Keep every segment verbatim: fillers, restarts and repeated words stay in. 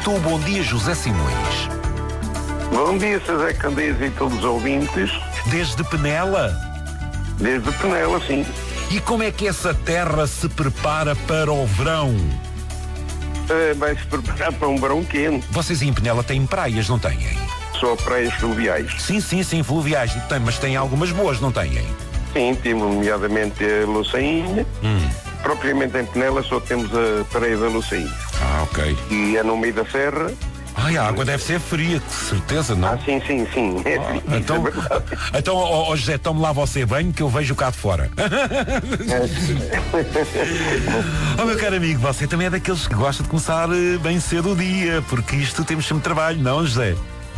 Muito bom dia, José Simões. Bom dia, José Candeias e todos os ouvintes. Desde Penela? Desde Penela, sim. E como é que essa terra se prepara para o verão? Uh, vai-se preparar para um verão quente. Vocês em Penela têm praias, não têm? Só praias fluviais. Sim, sim, sim, fluviais. Tem, mas têm algumas boas, não têm? Sim, temos nomeadamente a Loçainha. Hum. Propriamente em Penela só temos a praia da Loçainha. Ah, ok. E é no meio da serra. Ai, a água deve ser fria, com certeza, não? Ah, sim, sim, sim. É Ah, frio, então, é verdade. então oh, oh, José, tome lá você banho que eu vejo cá de fora. Oh, meu caro amigo, você também é daqueles que gosta de começar eh, bem cedo o dia, porque isto temos sempre trabalho, não, José?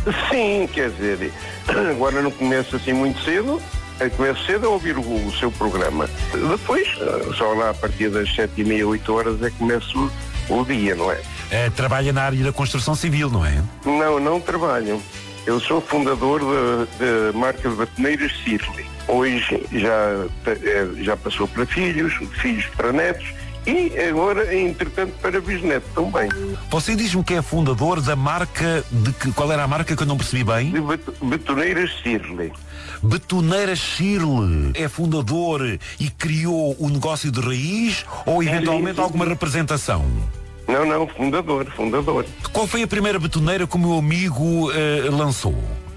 Sim, quer dizer, agora não começo assim muito cedo. Eu começo cedo a ouvir o, o seu programa. Depois, só lá a partir das sete e meia, oito horas é que começo o dia, não é? É, trabalha na área da construção civil, não é? Não, não trabalho. Eu sou fundador da marca de batoneiras Shirley. Hoje já, já passou para filhos, filhos para netos e agora, entretanto, para bisnetos também. Você diz-me que é fundador da marca de que, qual era a marca que eu não percebi bem? De batoneiras Shirley. Betoneiras Shirley é fundador e criou o negócio de raiz ou eventualmente sim, sim. alguma representação? Não, não, fundador, fundador. Qual foi a primeira betoneira que o meu amigo uh, lançou?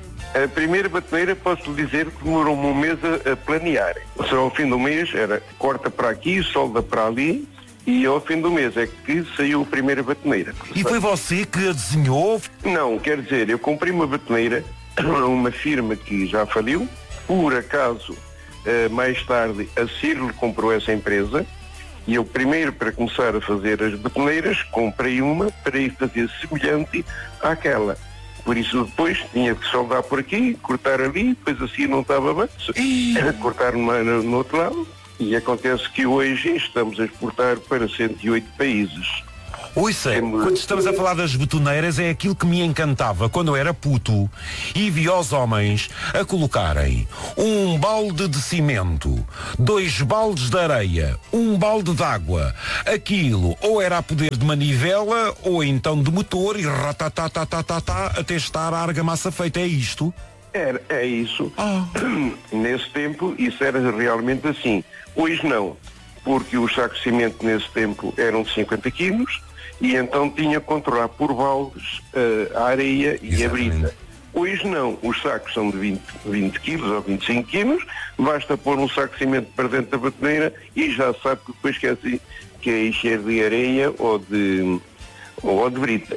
A primeira batoneira, posso dizer que demorou-me um mês a, a planear. Só ao fim do mês era corta para aqui, solda para ali e ao fim do mês é que saiu a primeira batoneira. E foi você que a desenhou? Não, quer dizer, eu comprei uma batoneira a uma firma que já faliu. Por acaso, uh, mais tarde, a Shirley comprou essa empresa. E eu primeiro, para começar a fazer as betoneiras, comprei uma para ir fazer semelhante àquela. Por isso depois tinha que soldar por aqui, cortar ali, depois assim não estava bem, era cortar no, no outro lado. E acontece que hoje estamos a exportar para cento e oito países. Ouça, quando estamos a falar das betoneiras é aquilo que me encantava quando eu era puto e via os homens a colocarem um balde de cimento, dois baldes de areia, um balde de água. Aquilo ou era a poder de manivela ou então de motor e ratatatatata até estar a argamassa feita. É isto? Era, é isso. Oh. Nesse tempo isso era realmente assim. Hoje não, porque os sacos de cimento nesse tempo eram de cinquenta quilos. E então tinha que controlar por baldes uh, a areia e Exatamente. A brita. Hoje não, os sacos são de vinte, vinte quilos ou vinte e cinco quilos, basta pôr um saco de cimento para dentro da batoneira e já sabe que depois quer dizer que é encher de areia ou de, ou de brita.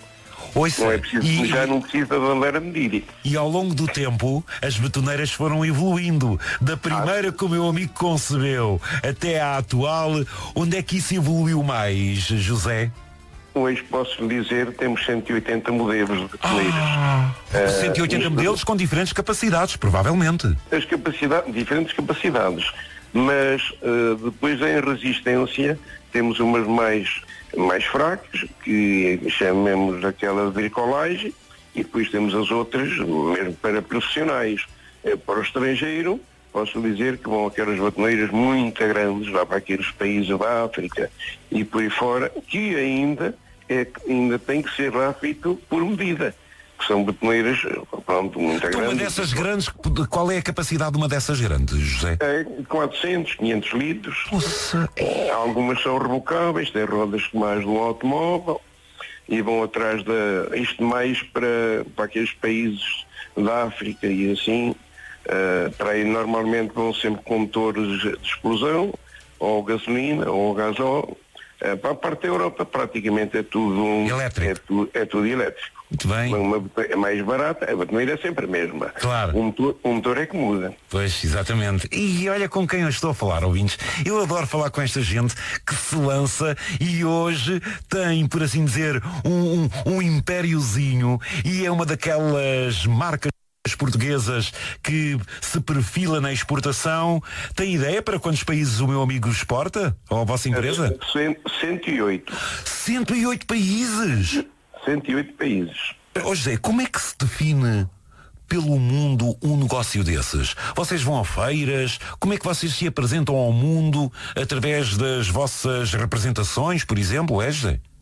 Ouça, não é preciso, e, já não precisa de andar a medir. E ao longo do tempo, as betoneiras foram evoluindo. Da primeira ah. que o meu amigo concebeu até à atual, onde é que isso evoluiu mais, José? Hoje posso dizer que temos cento e oitenta modelos de betoneiras. Ah, uh, cento e oitenta modelos com diferentes capacidades, provavelmente. As capacidades, diferentes capacidades. Mas uh, depois em resistência temos umas mais, mais fracas, que chamamos aquela de bricolagem, e depois temos as outras, mesmo para profissionais. Uh, para o estrangeiro, posso dizer que vão aquelas batoneiras muito grandes, lá para aqueles países da África e por aí fora, que ainda, é, ainda tem que ser lá feito por medida. Que são betoneiras, pronto, muito então, grandes. Uma dessas grandes, qual é a capacidade de uma dessas grandes, José? É quatrocentos, quinhentos litros. Nossa. Algumas são rebocáveis, têm rodas mais do automóvel e vão atrás da... Isto mais para, para aqueles países da África e assim. Uh, para aí normalmente vão sempre com motores de explosão, ou gasolina, ou gasóleo. Uh, para a parte da Europa praticamente é tudo elétrico. É, tu, é tudo elétrico. Muito bem. Uma, é mais barata, a batoneira é sempre a mesma. Claro. O motor, o motor é que muda. Pois, exatamente. E olha com quem eu estou a falar, ouvintes. Eu adoro falar com esta gente que se lança e hoje tem, por assim dizer, um, um, um impériozinho e é uma daquelas marcas portuguesas que se perfila na exportação. Tem ideia para quantos países o meu amigo exporta? Ou a vossa empresa? cento e oito. cento e oito países? cento e oito países. Ô José, como é que se define pelo mundo um negócio desses? Vocês vão a feiras? Como é que vocês se apresentam ao mundo através das vossas representações, por exemplo, é, José?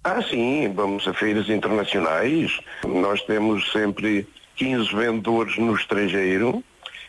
Ah, sim, vamos a feiras internacionais. Nós temos sempre quinze vendedores no estrangeiro.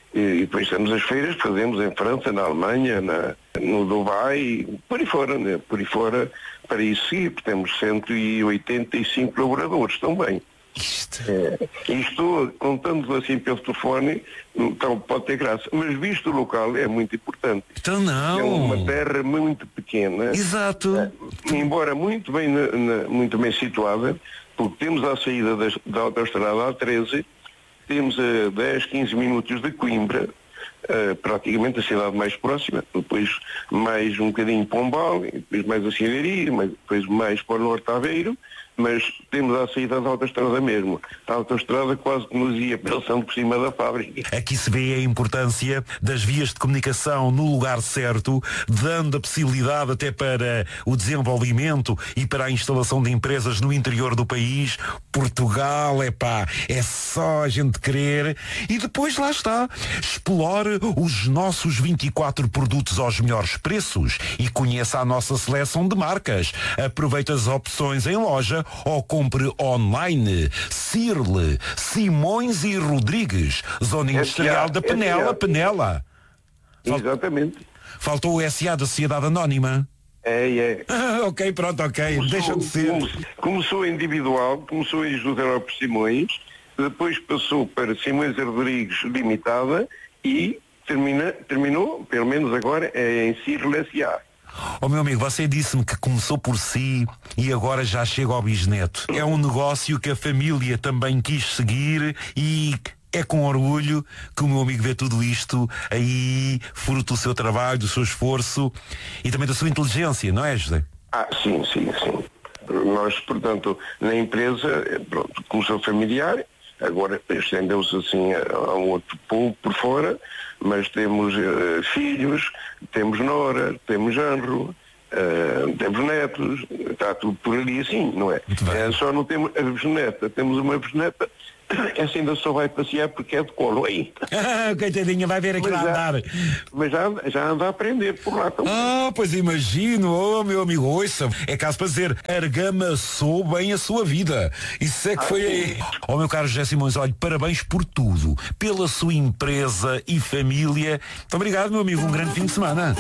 E depois temos as feiras que fazemos em França, na Alemanha, na, no Dubai, por aí fora, né? Por aí fora, para isso sim, temos cento e oitenta e cinco colaboradores também. Isto. É, isto, contando assim pelo telefone, então pode ter graça. Mas visto o local é muito importante. Então não. É uma terra muito pequena. Exato. É, embora muito bem, na, na, muito bem situada, porque temos a saída da, da autoestrada A treze, temos a dez, quinze minutos de Coimbra, uh, praticamente a cidade mais próxima, depois mais um bocadinho Pombal, depois mais a Silharia, depois mais para o Norte Aveiro, mas temos a saída da autoestrada mesmo. A autoestrada quase que nos ia passando por cima da fábrica. Aqui se vê a importância das vias de comunicação no lugar certo, dando a possibilidade até para o desenvolvimento e para a instalação de empresas no interior do país. Portugal, epá, é só a gente querer. E depois lá está, explore os nossos vinte e quatro produtos aos melhores preços e conheça a nossa seleção de marcas. Aproveite as opções em loja ou compre online. Cirle, Simões e Rodrigues, Zona Industrial da Penela, Penela. Exatamente. Faltou o S A da Sociedade Anónima. É, é. Ah, ok, pronto, ok. Começou, Deixa de ser. Começou individual, começou em José Lopes Simões, depois passou para Simões e Rodrigues Limitada e termina, terminou, pelo menos agora, é em Cirle S A. Oh meu amigo, você disse-me que começou por si e agora já chega ao bisneto. É um negócio que a família também quis seguir e é com orgulho que o meu amigo vê tudo isto aí, fruto do seu trabalho, do seu esforço e também da sua inteligência, não é, José? Ah, sim, sim, sim. Nós, portanto, na empresa, pronto, começou familiar, agora estendeu-se assim a, a um outro povo por fora, mas temos uh, filhos, temos nora, temos genro, uh, temos netos, está tudo por ali assim, não é? é só não temos a bisneta, temos uma bisneta, essa ainda só vai passear porque é de colo aí. Ah, coitadinha, vai ver aquilo a andar. Mas já, já anda a aprender por lá também. Ah, pois imagino, oh meu amigo, ouça, é caso para dizer, argamaçou bem a sua vida. Isso é que ah, foi sim. Aí. Oh meu caro José Simões, olha, parabéns por tudo, pela sua empresa e família. Muito obrigado, meu amigo, um grande fim de semana.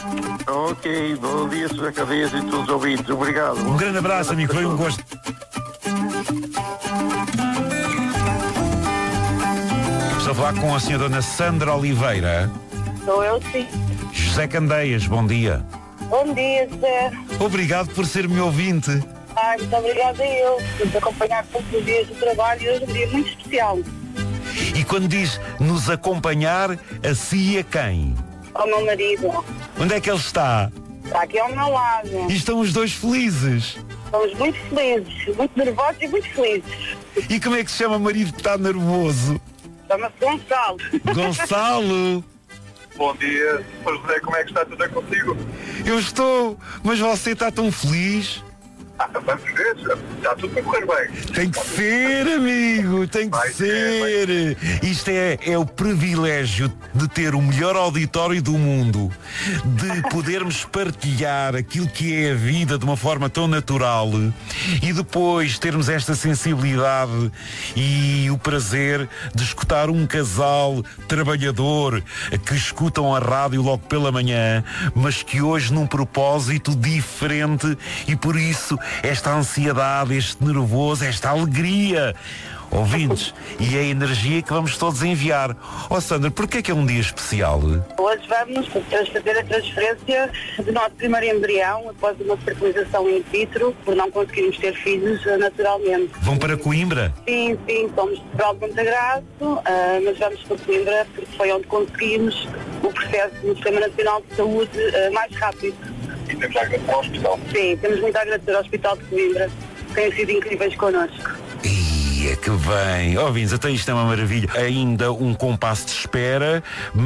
Ok, bom dia, José Cadeias e todos os ouvintes, obrigado. Um grande abraço, amigo, foi um gosto. Estou a falar com a senhora Dona Sandra Oliveira. Sou eu, sim. José Candeias, bom dia. Bom dia, José. Obrigado por ser meu ouvinte. Ah, muito obrigada a eu por te acompanhar todos os dias do trabalho e hoje é um dia muito especial. E quando diz nos acompanhar, a si e a quem? Ao meu marido. Onde é que ele está? Está aqui ao meu lado. E estão os dois felizes. Estamos muito felizes, muito nervosos e muito felizes. E como é que se chama o marido que está nervoso? Chama-se Gonçalo. Gonçalo! Bom dia, José, como é que está tudo bem contigo? Eu estou, mas você está tão feliz. Ah, vamos ver, está tudo a correr bem. Tem que ser, amigo, tem que vai ser. ser. Isto é, é o privilégio de ter o melhor auditório do mundo, de podermos partilhar aquilo que é a vida de uma forma tão natural e depois termos esta sensibilidade e o prazer de escutar um casal trabalhador que escutam a rádio logo pela manhã, mas que hoje num propósito diferente e por isso esta ansiedade, este nervoso, esta alegria, ouvintes, e a energia que vamos todos enviar. Ó Sandra, porquê é que é um dia especial? Hoje vamos fazer a transferência do nosso primeiro embrião após uma fertilização in vitro, por não conseguirmos ter filhos naturalmente. Vão para Coimbra? Sim, sim, somos de Portugal de Montagraço, uh, mas vamos para Coimbra porque foi onde conseguimos o processo no Sistema Nacional de Saúde uh, mais rápido. E temos a agradecer ao hospital. Sim, temos muito a agradecer ao Hospital de Coimbra, que têm sido incríveis connosco. Ia, que bem. Ouvintes, até isto é uma maravilha. Ainda um compasso de espera,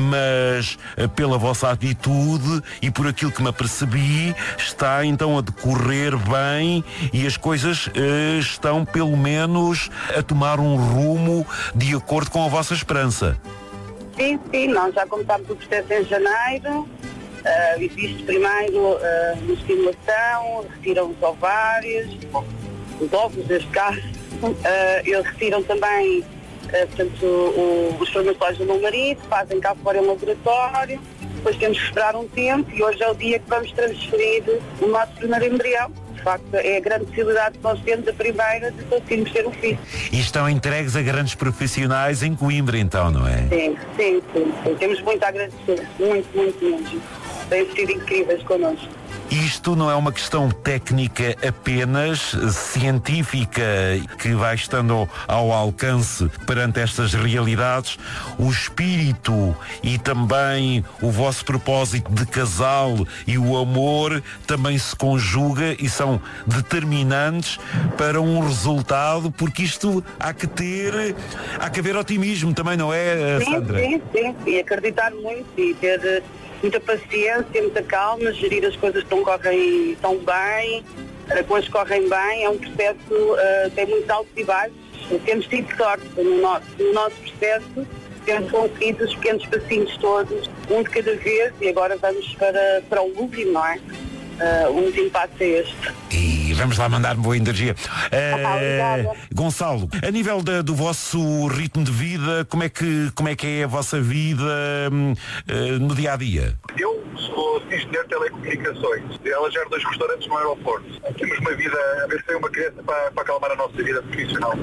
mas pela vossa atitude e por aquilo que me apercebi, está então a decorrer bem e as coisas uh, estão pelo menos a tomar um rumo de acordo com a vossa esperança. Sim, sim, nós já começámos o processo em janeiro. Uh, existe primeiro uh, uma estimulação, retiram os ovários, os ovos neste caso, uh, eles retiram também uh, portanto, o, os espermatozoides do meu marido, fazem cá fora em laboratório, depois temos que esperar um tempo e hoje é o dia que vamos transferir o nosso primeiro embrião. De facto, é a grande possibilidade que nós temos, a primeira, de conseguirmos ter um filho. E estão entregues a grandes profissionais em Coimbra, então, não é? Sim, sim, sim, sim. Temos muito a agradecer, muito, muito mesmo. Têm sido incríveis connosco. Isto não é uma questão técnica apenas, científica, que vai estando ao alcance perante estas realidades. O espírito e também o vosso propósito de casal e o amor também se conjuga e são determinantes para um resultado, porque isto há que ter, há que haver otimismo também, não é, Sandra? Sim, sim, sim. E acreditar muito e ter muita paciência, muita calma, gerir as coisas que não correm tão bem, depois correm bem, é um processo, uh, tem muitos altos e baixos, temos tido sorte no nosso, no nosso processo, temos conseguido os pequenos passinhos todos, um de cada vez, e agora vamos para, para o último, não é? Uh, o último passo é este. E vamos lá mandar boa energia. Uh, uh, Gonçalo, a nível da, do vosso ritmo de vida, como é que, como é, que é a vossa vida uh, no dia a dia? Eu sou engenheiro de telecomunicações. Ela gera dois restaurantes no aeroporto. Temos uma vida, a ver se tem uma criança para, para acalmar a nossa vida profissional.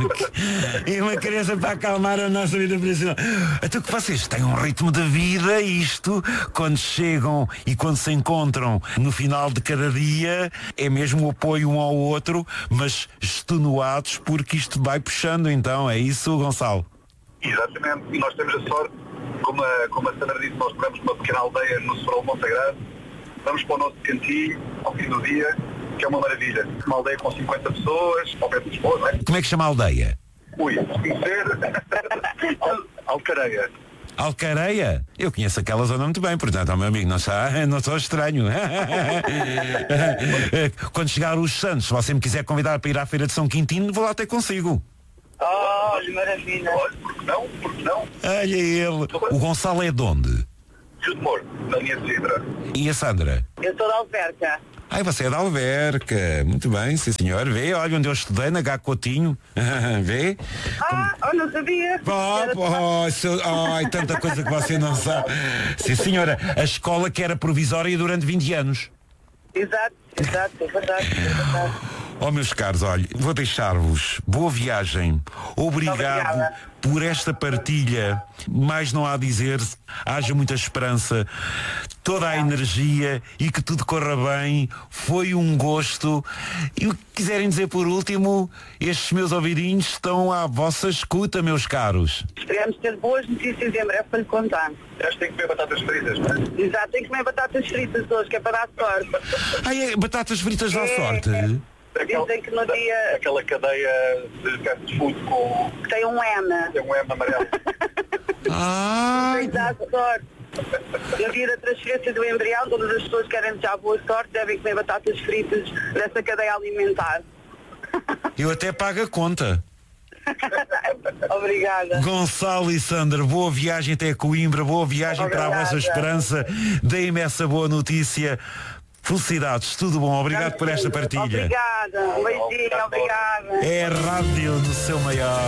E uma criança para acalmar a nossa vida profissional. Então que vocês têm um ritmo de vida, isto, quando chegam e quando se encontram no final de cada dia, é mesmo o apoio um ao outro, mas extenuados porque isto vai puxando, então, é isso, Gonçalo? Exatamente, e nós temos a sorte, como a, como a Sandra disse, nós moramos numa pequena aldeia no Sobral Monsagrado, vamos para o nosso cantinho, ao fim do dia, que é uma maravilha. Uma aldeia com cinquenta pessoas, ao pé de Lisboa, não é? Como é que chama a aldeia? Ui, se conhecer, Al, Alcareia. Alcareia? Eu conheço aquela zona muito bem, portanto, meu amigo, não, está, não sou estranho. Quando chegar os Santos, se você me quiser convidar para ir à Feira de São Quintino, vou lá até consigo. Oh, maravilha. Olha, porque não? Porque não? Olha ele. O Gonçalo é de onde? Rio de Moro, na linha de Sintra. E a Sandra? Eu sou da Alverca. Ai, você é da Alverca. Muito bem, sim senhor. Vê, olha onde eu estudei, na Gá Coutinho. Vê? Ah, oh, não sabia. Oh, oh, seu, ai, tanta coisa que você não sabe. Sim senhora, a escola que era provisória durante vinte anos. Exato, exato, é verdade, é verdade. Oh, meus caros, olha, vou deixar-vos. Boa viagem. Obrigado Obrigada. por esta partilha. Mais não há a dizer. Haja muita esperança, toda a energia e que tudo corra bem. Foi um gosto. E o que quiserem dizer por último, estes meus ouvidinhos estão à vossa escuta, meus caros. Esperamos ter boas notícias em breve para lhe contar. Acho que tem que comer batatas fritas, não é? Exato, tem que comer batatas fritas hoje, que é para dar sorte. Ai, é, batatas fritas dá É, sorte. é. Aquela, Dizem que no dia aquela cadeia de fast food com que tem um M. tem um M amarelo. Ai, Tem dá sorte. No dia da transferência do embrião, todas as pessoas que querem desejar boa sorte devem comer batatas fritas dessa cadeia alimentar. eu até pago a conta. Obrigada. Gonçalo e Sandra, boa viagem até Coimbra, boa viagem para a Obrigada. vossa esperança. Deem-me essa boa notícia. Felicidades, tudo bom. Obrigado por esta partilha. Obrigada. Um beijinho, obrigada. É a rádio do seu maior.